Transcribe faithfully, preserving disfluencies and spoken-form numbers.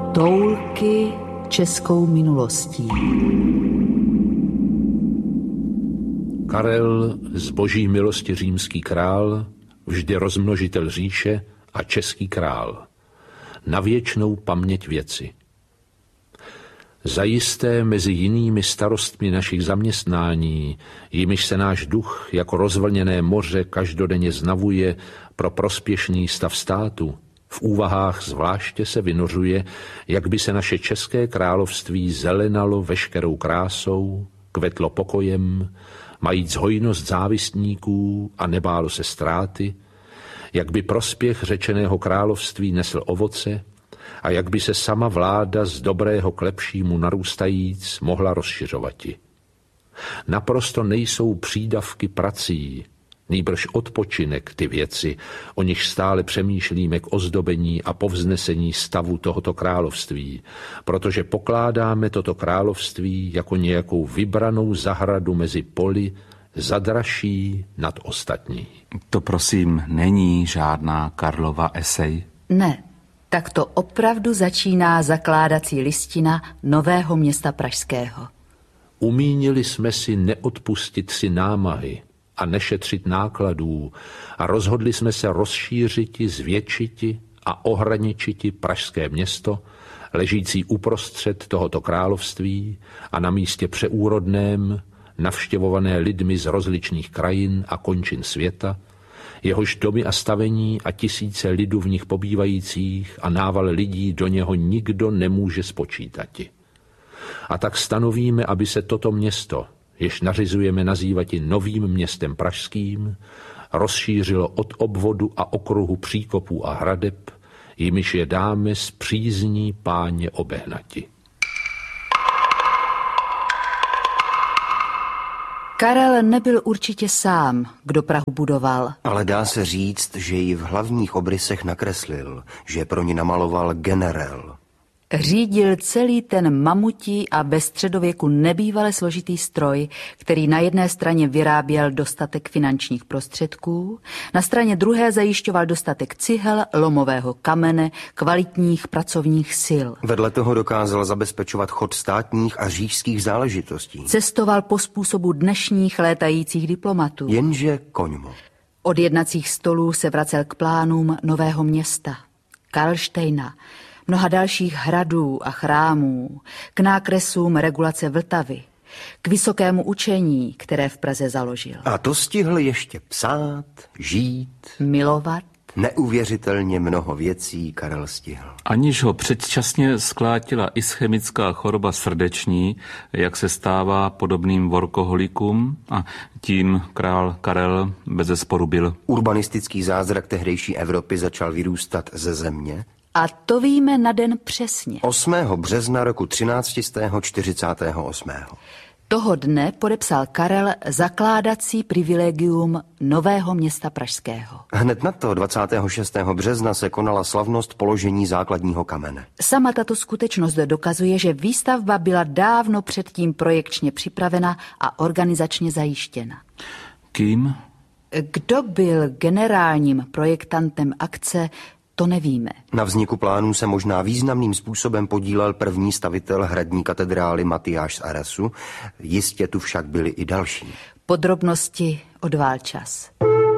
Toulky českou minulostí. Karel, z boží milosti římský král, vždy rozmnožitel říše a český král. Na věčnou paměť věci. Zajisté mezi jinými starostmi našich zaměstnání, jimiž se náš duch jako rozvlněné moře každodenně znavuje pro prospěšný stav státu, v úvahách zvláště se vynořuje, jak by se naše české království zelenalo veškerou krásou, kvetlo pokojem, majíc hojnost závistníků a nebálo se ztráty, jak by prospěch řečeného království nesl ovoce a jak by se sama vláda z dobrého k lepšímu narůstajíc mohla rozšiřovati. Naprosto nejsou přídavky prací, nýbrž odpočinek ty věci, o nich stále přemýšlíme k ozdobení a povznesení stavu tohoto království, protože pokládáme toto království jako nějakou vybranou zahradu mezi poli, zadražší nad ostatní. To prosím není žádná Karlova esej? Ne, tak to opravdu začíná zakládací listina Nového Města Pražského. Umínili jsme si neodpustit si námahy a nešetřit nákladů a rozhodli jsme se rozšířiti, zvětšiti a ohraničiti Pražské město, ležící uprostřed tohoto království a na místě přeúrodném, navštěvované lidmi z rozličných krajin a končin světa, jehož domy a stavení a tisíce lidů v nich pobývajících a nával lidí do něho nikdo nemůže spočítati. A tak stanovíme, aby se toto město, jež nařizujeme nazývati Novým městem pražským, rozšířilo od obvodu a okruhu příkopů a hradeb, jimiž je dáme z přízní páně obehnati. Karel nebyl určitě sám, kdo Prahu budoval. Ale dá se říct, že ji v hlavních obrysech nakreslil, že pro ní namaloval generál. Řídil celý ten mamutí a ve středověku nebývale složitý stroj, který na jedné straně vyráběl dostatek finančních prostředků, na straně druhé zajišťoval dostatek cihel, lomového kamene, kvalitních pracovních sil. Vedle toho dokázal zabezpečovat chod státních a říšských záležitostí. Cestoval po způsobu dnešních létajících diplomatů. Jenže koňmo. Od jednacích stolů se vracel k plánům Nového Města, Karlštejna, mnoha dalších hradů a chrámů, k nákresům regulace Vltavy, k vysokému učení, které v Praze založil. A to stihl ještě psát, žít, milovat. Neuvěřitelně mnoho věcí Karel stihl. Aniž ho předčasně sklátila ischemická choroba srdeční, jak se stává podobným workoholikům, a tím král Karel bezesporu byl. Urbanistický zázrak tehdejší Evropy začal vyrůstat ze země. A to víme na den přesně. osmého března roku třináct set čtyřicet osm. Toho dne podepsal Karel zakládací privilegium Nového Města Pražského. Hned na to dvacátého šestého března se konala slavnost položení základního kamene. Sama tato skutečnost dokazuje, že výstavba byla dávno předtím projekčně připravena a organizačně zajištěna. Kým? Kdo byl generálním projektantem akce, to nevíme. Na vzniku plánů se možná významným způsobem podílel první stavitel hradní katedrály Matyáš z Arasu, jistě tu však byli i další. Podrobnosti odvál čas.